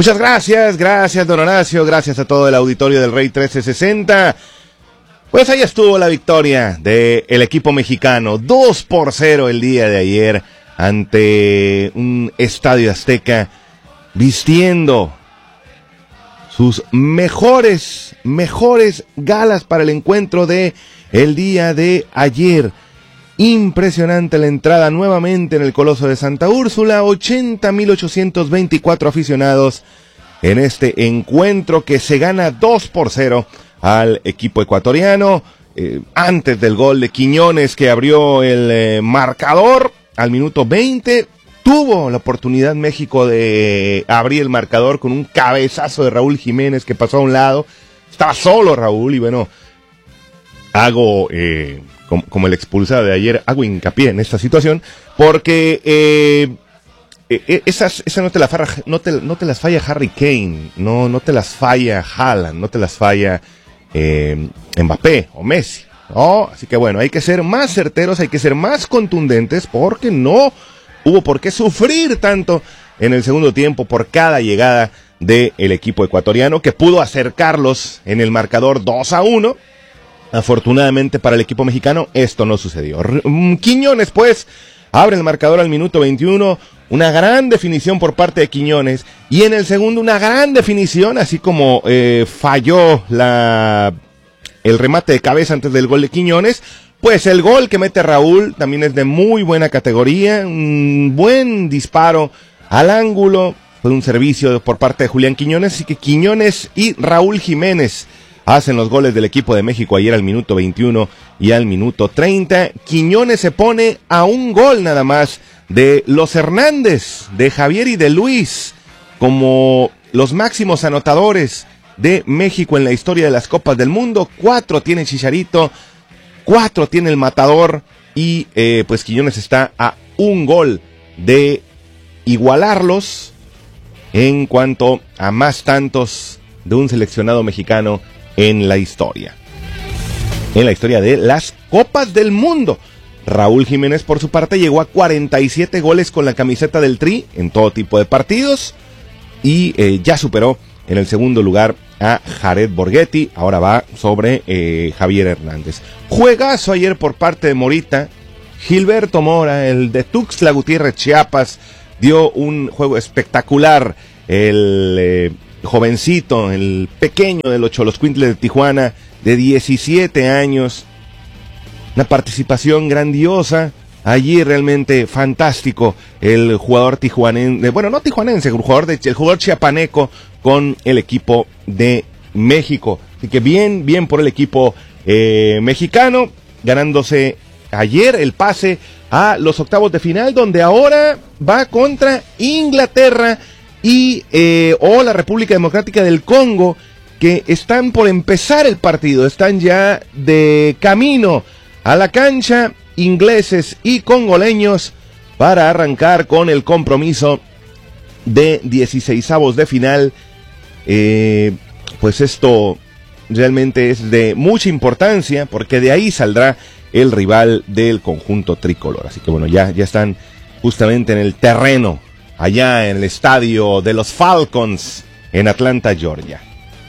Muchas gracias don Horacio, gracias a todo el auditorio del Rey 1360. Pues ahí estuvo la victoria del equipo mexicano, 2-0 el día de ayer ante un Estadio Azteca, vistiendo sus mejores galas para el encuentro de el día de ayer. Impresionante la entrada nuevamente en el Coloso de Santa Úrsula, 80,824 aficionados en este encuentro que se gana 2-0 al equipo ecuatoriano. Antes del gol de Quiñones, que abrió el marcador al minuto 20, tuvo la oportunidad México de abrir el marcador con un cabezazo de Raúl Jiménez que pasó a un lado. Estaba solo Raúl y bueno, hago como el expulsado de ayer, hago hincapié en esta situación porque esas no te las falla Harry Kane, no te las falla Haaland, no te las falla Mbappé o Messi, ¿no? Así que bueno, hay que ser más certeros, hay que ser más contundentes, porque no hubo por qué sufrir tanto en el segundo tiempo por cada llegada del equipo ecuatoriano, que pudo acercarlos en el marcador 2-1. Afortunadamente para el equipo mexicano esto no sucedió. Quiñones pues abre el marcador al minuto 21, una gran definición por parte de Quiñones, y en el segundo una gran definición, así como falló el remate de cabeza antes del gol de Quiñones, pues el gol que mete Raúl también es de muy buena categoría, un buen disparo al ángulo, fue un servicio por parte de Julián Quiñones, así que Quiñones y Raúl Jiménez hacen los goles del equipo de México ayer al minuto 21 y al minuto 30. Quiñones se pone a un gol nada más de los Hernández, de Javier y de Luis, como los máximos anotadores de México en la historia de las Copas del Mundo. 4 tiene Chicharito, 4 tiene el Matador, y pues Quiñones está a un gol de igualarlos en cuanto a más tantos de un seleccionado mexicano en la historia de las Copas del Mundo. Raúl Jiménez, por su parte, llegó a 47 goles con la camiseta del Tri en todo tipo de partidos, y ya superó en el segundo lugar a Jared Borghetti. Ahora va sobre Javier Hernández. Juegazo ayer por parte de Morita. Gilberto Mora, el de Tuxtla Gutiérrez, Chiapas, dio un juego espectacular. El jovencito, el pequeño de los Xoloscuintles de Tijuana, de 17 años, una participación grandiosa, allí realmente fantástico, el jugador tijuanense, bueno, no tijuanense, el jugador chiapaneco con el equipo de México, así que bien por el equipo mexicano, ganándose ayer el pase a los octavos de final, donde ahora va contra Inglaterra y la República Democrática del Congo, que están por empezar el partido, están ya de camino a la cancha, ingleses y congoleños, para arrancar con el compromiso de 16avos de final. Pues esto realmente es de mucha importancia, porque de ahí saldrá el rival del conjunto tricolor. Así que bueno, ya están justamente en el terreno, allá en el estadio de los Falcons en Atlanta, Georgia.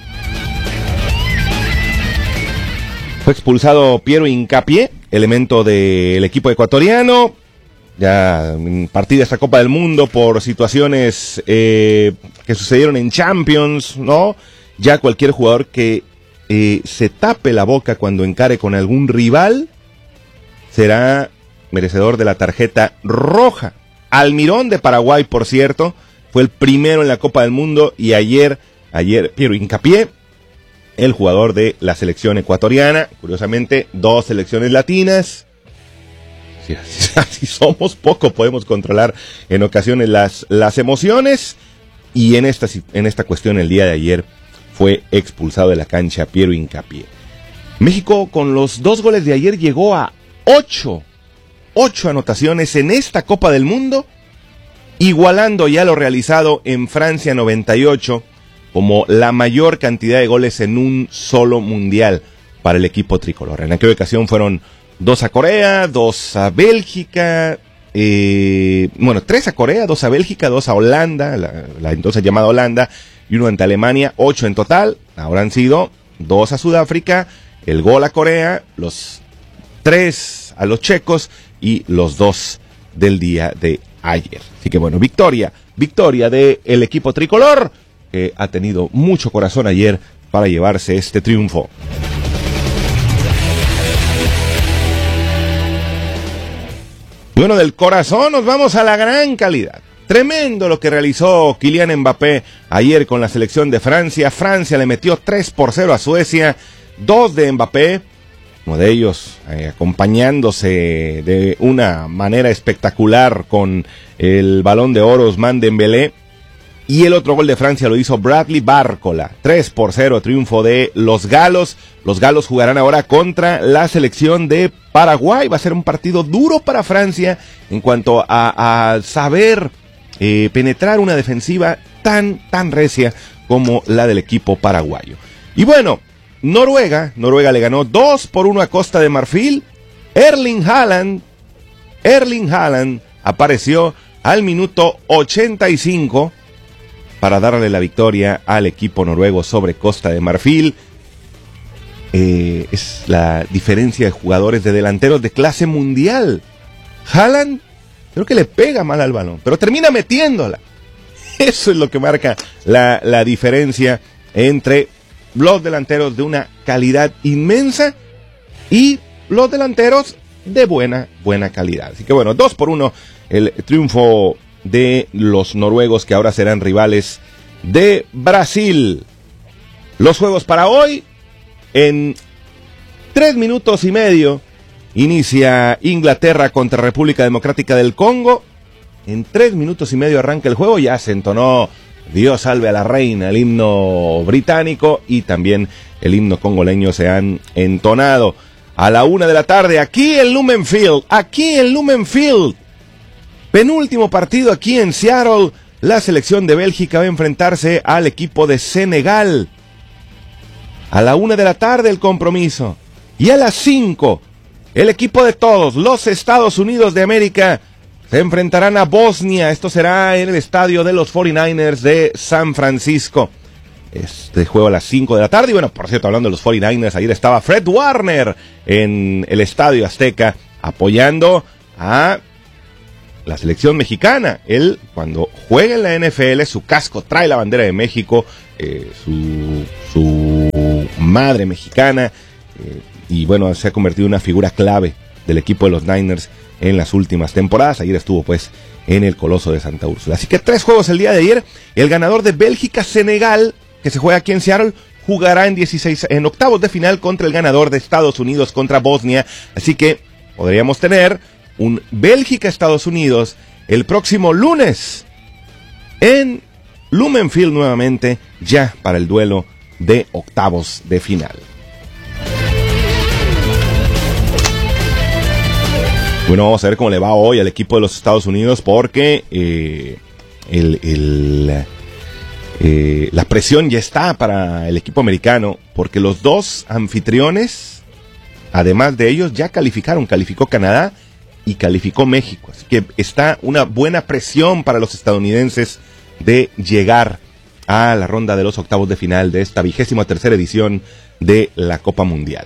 Fue expulsado Piero Hincapié, elemento del equipo ecuatoriano, ya en partida esta Copa del Mundo por situaciones que sucedieron en Champions, ¿no? Ya cualquier jugador que se tape la boca cuando encare con algún rival será merecedor de la tarjeta roja. Almirón de Paraguay, por cierto, fue el primero en la Copa del Mundo, y ayer Piero Hincapié, el jugador de la selección ecuatoriana, curiosamente 2 selecciones latinas. Si así somos, poco podemos controlar en ocasiones las emociones, y en esta cuestión el día de ayer fue expulsado de la cancha Piero Hincapié. México con los 2 goles de ayer llegó a 8 anotaciones en esta Copa del Mundo, igualando ya lo realizado en Francia 98 como la mayor cantidad de goles en un solo mundial para el equipo tricolor. En aquella ocasión fueron 2 a Corea, 2 a Bélgica, 3 a Corea, 2 a Bélgica, 2 a Holanda, la entonces llamada Holanda, y 1 ante Alemania, 8 en total. Ahora han sido 2 a Sudáfrica, el gol a Corea, los 3 a los checos y los 2 del día de ayer. Así que bueno, victoria del equipo tricolor, que ha tenido mucho corazón ayer para llevarse este triunfo. Y bueno, del corazón nos vamos a la gran calidad. Tremendo lo que realizó Kylian Mbappé ayer con la selección de Francia. Francia le metió 3-0 a Suecia, 2 de Mbappé, uno de ellos acompañándose de una manera espectacular con el Balón de Oro Ousmane Dembélé. Y el otro gol de Francia lo hizo Bradley Barcola. 3-0 triunfo de los galos. Los galos jugarán ahora contra la selección de Paraguay. Va a ser un partido duro para Francia en cuanto a saber penetrar una defensiva tan recia como la del equipo paraguayo. Y bueno, Noruega le ganó 2-1 a Costa de Marfil. Erling Haaland apareció al minuto 85 para darle la victoria al equipo noruego sobre Costa de Marfil. Es la diferencia de jugadores de delanteros de clase mundial. Haaland creo que le pega mal al balón, pero termina metiéndola. Eso es lo que marca la diferencia entre los delanteros de una calidad inmensa y los delanteros de buena calidad. Así que bueno, 2-1 el triunfo de los noruegos, que ahora serán rivales de Brasil. Los juegos para hoy: en 3 minutos y medio inicia Inglaterra contra República Democrática del Congo. En 3 minutos y medio arranca el juego. Ya se entonó Dios salve a la reina, el himno británico, y también el himno congoleño se han entonado. A la 1 de la tarde, aquí en Lumen Field, penúltimo partido aquí en Seattle, la selección de Bélgica va a enfrentarse al equipo de Senegal. A la 1 de la tarde el compromiso. Y a las 5, el equipo de todos, los Estados Unidos de América, se enfrentarán a Bosnia. Esto será en el estadio de los 49ers de San Francisco. Este juego a las 5 de la tarde. Y bueno, por cierto, hablando de los 49ers, ayer estaba Fred Warner en el Estadio Azteca apoyando a la selección mexicana. Él, cuando juega en la NFL, su casco trae la bandera de México, su madre mexicana, y bueno, se ha convertido en una figura clave del equipo de los Niners en las últimas temporadas. Ayer estuvo pues en el Coloso de Santa Úrsula. Así que 3 juegos el día de ayer. El ganador de Bélgica-Senegal, que se juega aquí en Seattle, jugará en octavos de final contra el ganador de Estados Unidos contra Bosnia. Así que podríamos tener un Bélgica-Estados Unidos el próximo lunes en Lumen Field nuevamente, ya para el duelo de octavos de final. Bueno, vamos a ver cómo le va hoy al equipo de los Estados Unidos, porque la presión ya está para el equipo americano, porque los dos anfitriones, además de ellos, ya calificaron. Calificó Canadá y calificó México. Así que está una buena presión para los estadounidenses de llegar a la ronda de los octavos de final de esta 23ª edición de la Copa Mundial.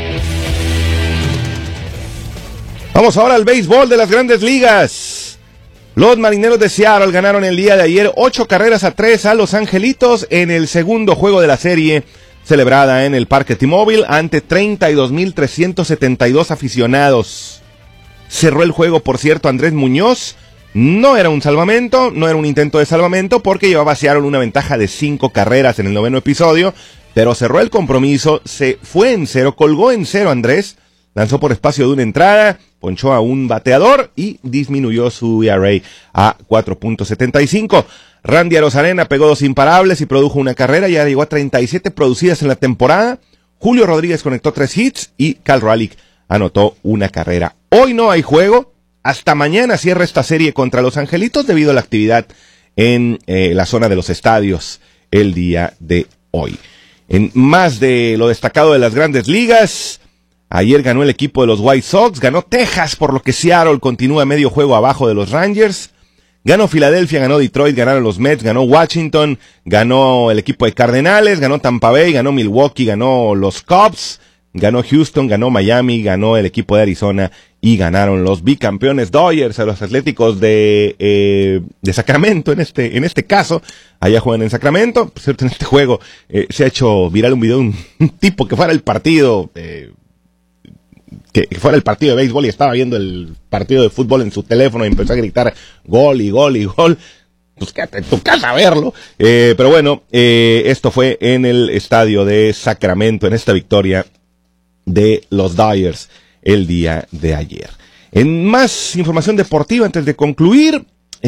Vamos ahora al béisbol de las Grandes Ligas. Los Marineros de Seattle ganaron el día de ayer 8-3 a Los Angelitos en el segundo juego de la serie, celebrada en el Parque T-Mobile ante 32,372 aficionados. Cerró el juego, por cierto, Andrés Muñoz. No era un salvamento, no era un intento de salvamento, porque llevaba a Seattle una ventaja de 5 carreras en el 9º episodio, pero cerró el compromiso, se fue en 0, colgó en 0 Andrés, lanzó por espacio de una entrada, ponchó a un bateador y disminuyó su ERA a 4.75. Randy Arozarena pegó 2 imparables y produjo una carrera, ya llegó a 37 producidas en la temporada. Julio Rodríguez conectó 3 hits y Cal Raleigh anotó una carrera. Hoy no hay juego, hasta mañana cierra esta serie contra Los Angelitos debido a la actividad en la zona de los estadios el día de hoy. En más de lo destacado de las Grandes Ligas, Ayer ganó el equipo de los White Sox, ganó Texas, por lo que Seattle continúa medio juego abajo de los Rangers. Ganó Filadelfia, ganó Detroit, ganaron los Mets, ganó Washington, ganó el equipo de Cardenales, ganó Tampa Bay, ganó Milwaukee, ganó los Cubs, ganó Houston, ganó Miami, ganó el equipo de Arizona y ganaron los bicampeones Dodgers a los Atléticos de Sacramento en este caso. Allá juegan en Sacramento. Por cierto, en este juego se ha hecho viral un video de un tipo que fuera el partido que fuera el partido de béisbol y estaba viendo el partido de fútbol en su teléfono y empezó a gritar gol y gol y gol. Pues quédate en tu casa a verlo. Pero bueno, esto fue en el estadio de Sacramento, en esta victoria de los Dodgers el día de ayer. En más información deportiva, antes de concluir,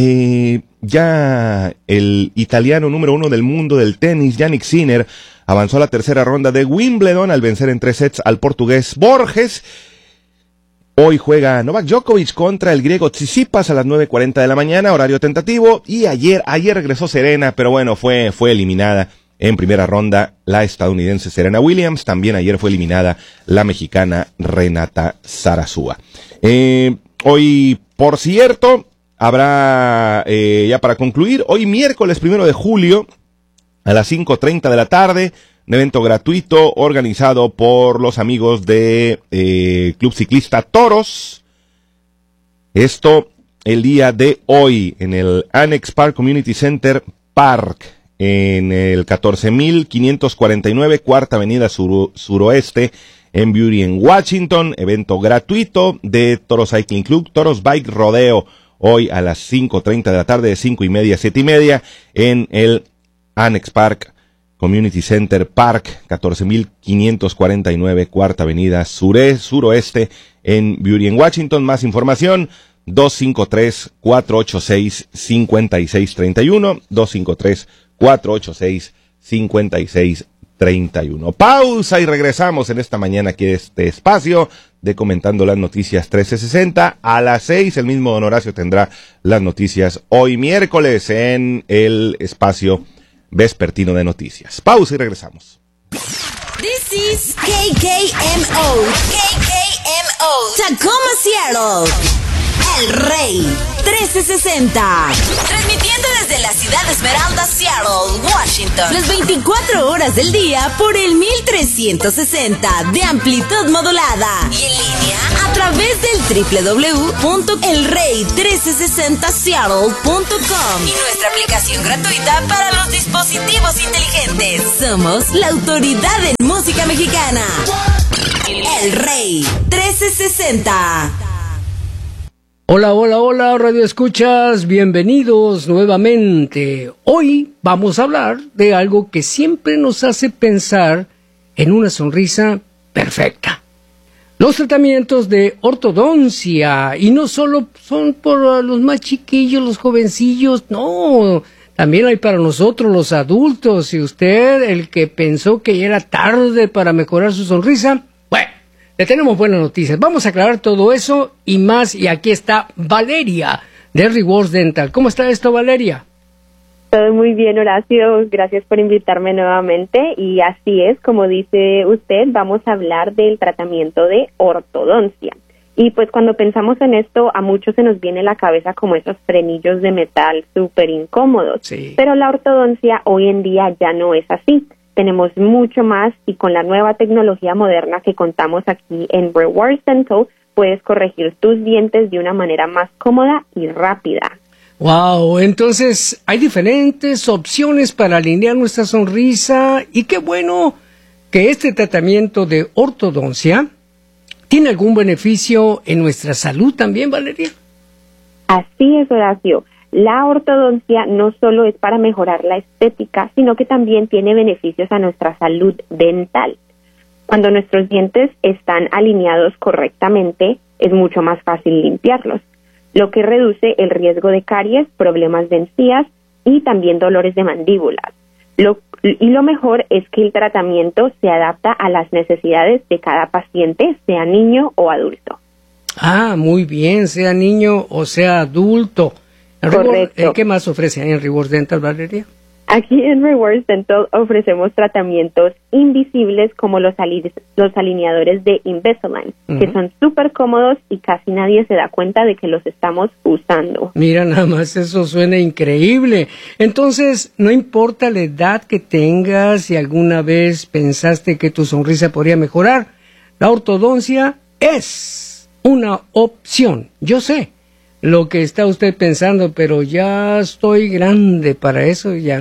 ya el italiano número 1 del mundo del tenis, Jannik Sinner, avanzó a la tercera ronda de Wimbledon al vencer en 3 sets al portugués Borges. Hoy juega Novak Djokovic contra el griego Tsitsipas a las 9:40 de la mañana, horario tentativo, y ayer regresó Serena, pero bueno, fue eliminada en primera ronda la estadounidense Serena Williams. También ayer fue eliminada la mexicana Renata Zarazúa. Hoy, por cierto, habrá, ya para concluir, hoy miércoles 1 de julio, a las 5:30 de la tarde, un evento gratuito organizado por los amigos de Club Ciclista Toros. Esto el día de hoy en el Annex Park Community Center Park, en el 14.549 Cuarta Avenida Suroeste en Beauty, en Washington. Evento gratuito de Toros Cycling Club, Toros Bike Rodeo, hoy a las 5:30 de la tarde, de 5:30 a 7:30 en el Annex Park Community Center Park, 14.549 Cuarta Avenida Suroeste en Beauty, en Washington. Más información, 253-486-5631, 253-486-5631. Pausa y regresamos en esta mañana aquí a este espacio de Comentando las Noticias 1360. A las 6 el mismo Don Horacio tendrá las noticias hoy miércoles en el espacio vespertino de noticias. Pausa y regresamos. This is KKMO Tacoma, Seattle. El Rey 1360. Transmitiendo desde la ciudad de Esmeralda, Seattle, Washington. Las 24 horas del día por el 1360 de amplitud modulada. Y en línea a través del www.elrey1360seattle.com. Y nuestra aplicación gratuita para los dispositivos inteligentes. Somos la autoridad en música mexicana. El Rey 1360. Hola, Radio Escuchas, bienvenidos nuevamente. Hoy vamos a hablar de algo que siempre nos hace pensar en una sonrisa perfecta. Los tratamientos de ortodoncia, y no solo son por los más chiquillos, los jovencillos, no, también hay para nosotros los adultos. Y usted, el que pensó que ya era tarde para mejorar su sonrisa, bueno, le tenemos buenas noticias. Vamos a aclarar todo eso y más. Y aquí está Valeria de Rewards Dental. ¿Cómo está esto, Valeria? Todo muy bien, Horacio. Gracias por invitarme nuevamente. Y así es, como dice usted, vamos a hablar del tratamiento de ortodoncia. Y pues cuando pensamos en esto, a muchos se nos viene a la cabeza como esos frenillos de metal súper incómodos. Sí. Pero la ortodoncia hoy en día ya no es así. Tenemos mucho más, y con la nueva tecnología moderna que contamos aquí en Rewards Dental, puedes corregir tus dientes de una manera más cómoda y rápida. Wow, entonces hay diferentes opciones para alinear nuestra sonrisa, y qué bueno que este tratamiento de ortodoncia tiene algún beneficio en nuestra salud también, Valeria. Así es, Horacio. La ortodoncia no solo es para mejorar la estética, sino que también tiene beneficios a nuestra salud dental. Cuando nuestros dientes están alineados correctamente, es mucho más fácil limpiarlos, lo que reduce el riesgo de caries, problemas de encías y también dolores de mandíbulas. Lo mejor es que el tratamiento se adapta a las necesidades de cada paciente, sea niño o adulto. Ah, muy bien, sea niño o sea adulto. Correcto. ¿Qué más ofrece en Rewards Dental, Valeria? Aquí en Rewards Dental ofrecemos tratamientos invisibles como los alineadores de Invisalign, que son súper cómodos y casi nadie se da cuenta de que los estamos usando. Mira, nada más eso suena increíble. Entonces, no importa la edad que tengas, si alguna vez pensaste que tu sonrisa podría mejorar, la ortodoncia es una opción. Yo sé lo que está usted pensando, pero ya estoy grande para eso, ya.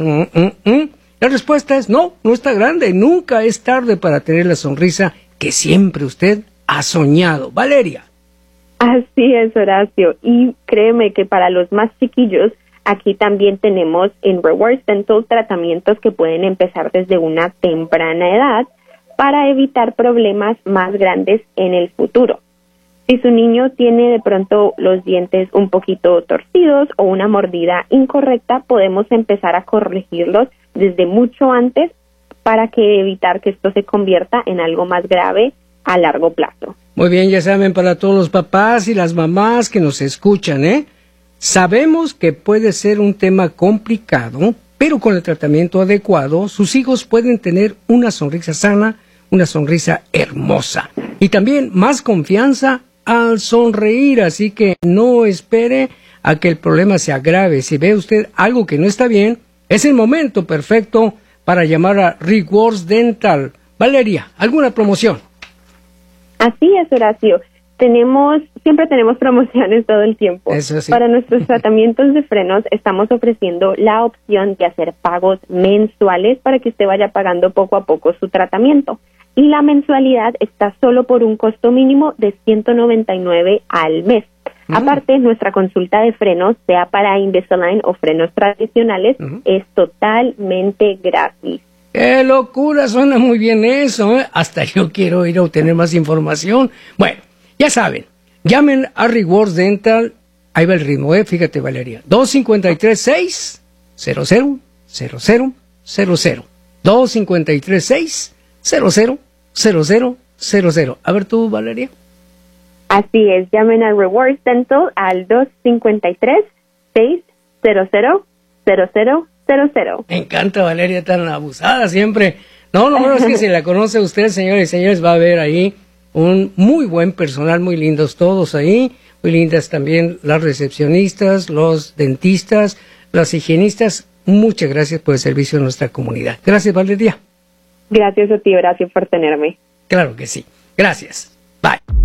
La respuesta es no está grande, nunca es tarde para tener la sonrisa que siempre usted ha soñado. Valeria. Así es, Horacio, y créeme que para los más chiquillos, aquí también tenemos en Rewards Dental tratamientos que pueden empezar desde una temprana edad para evitar problemas más grandes en el futuro. Si su niño tiene de pronto los dientes un poquito torcidos o una mordida incorrecta, podemos empezar a corregirlos desde mucho antes para evitar que esto se convierta en algo más grave a largo plazo. Muy bien, ya saben, para todos los papás y las mamás que nos escuchan, sabemos que puede ser un tema complicado, pero con el tratamiento adecuado, sus hijos pueden tener una sonrisa sana, una sonrisa hermosa y también más confianza al sonreír, así que no espere a que el problema se agrave. Si ve usted algo que no está bien, es el momento perfecto para llamar a Rewards Dental. Valeria, ¿alguna promoción? Así es, Horacio. Siempre tenemos promociones todo el tiempo. Eso sí. Para nuestros tratamientos de frenos estamos ofreciendo la opción de hacer pagos mensuales para que usted vaya pagando poco a poco su tratamiento. Y la mensualidad está solo por un costo mínimo de $199 al mes. Aparte, nuestra consulta de frenos, sea para Invisalign o frenos tradicionales, es totalmente gratis. ¡Qué locura! Suena muy bien eso, Hasta yo quiero ir a obtener más información. Bueno, ya saben, llamen a Rewards Dental. Ahí va el ritmo, Fíjate, Valeria. 253-6000000. 253-6000000. A ver tú, Valeria. Así es, llamen a Rewards Dental al 253-6000000. Me encanta, Valeria, tan abusada siempre. No, es que si la conoce usted, señores y señores, va a ver ahí un muy buen personal, muy lindos todos ahí, muy lindas también las recepcionistas, los dentistas, las higienistas. Muchas gracias por el servicio a nuestra comunidad. Gracias, Valeria. Gracias a ti, Horacio, por tenerme. Claro que sí. Gracias. Bye.